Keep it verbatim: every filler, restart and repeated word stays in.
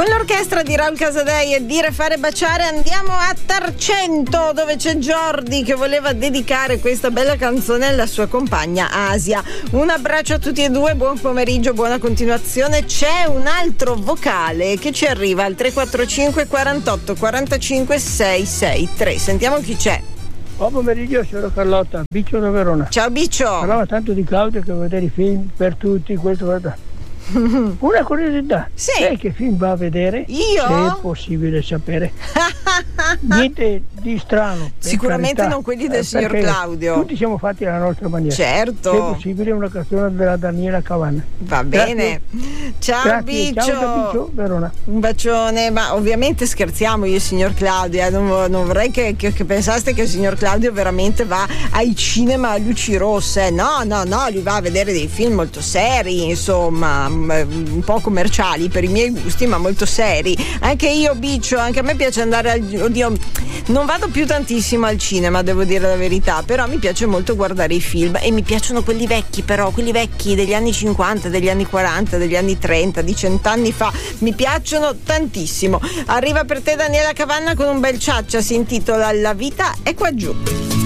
Con l'orchestra di Raul Casadei e Dire fare baciare andiamo a Tarcento, dove c'è Jordi che voleva dedicare questa bella canzone alla sua compagna Asia. Un abbraccio a tutti e due, buon pomeriggio, buona continuazione. C'è un altro vocale che ci arriva al tre quattro cinque quarantotto quarantacinque sei sei tre. Sentiamo chi c'è. Buon pomeriggio, sono Carlotta, Biccio da Verona. Ciao Biccio. Parlava tanto di Claudio che vedere i film per tutti, questo guarda. Una curiosità, sì. Lei che film va a vedere? Io? Se è possibile sapere. Niente di strano. Sicuramente carità, non quelli del eh, signor Claudio. Tutti siamo fatti alla nostra maniera. Certo. Se è possibile una canzone della Daniela Cavanna. Va bene. Grazie. Ciao Grazie. Biccio. Ciao da Biccio, Verona. Un bacione, ma ovviamente scherziamo io e il signor Claudio, eh. non, non vorrei che, che, che pensaste che il signor Claudio veramente va ai cinema a luci rosse. No, no, no, lui va a vedere dei film molto seri, insomma, un po' commerciali per i miei gusti, ma molto seri. Anche io, Biccio, anche a me piace andare al... Oddio, non vado più tantissimo al cinema, devo dire la verità, però mi piace molto guardare i film e mi piacciono quelli vecchi, però quelli vecchi degli anni cinquanta, degli anni quaranta, degli anni trenta, di cent'anni fa, mi piacciono tantissimo. Arriva per te Daniela Cavanna con un bel ciaccia, si intitola La vita è qua giù.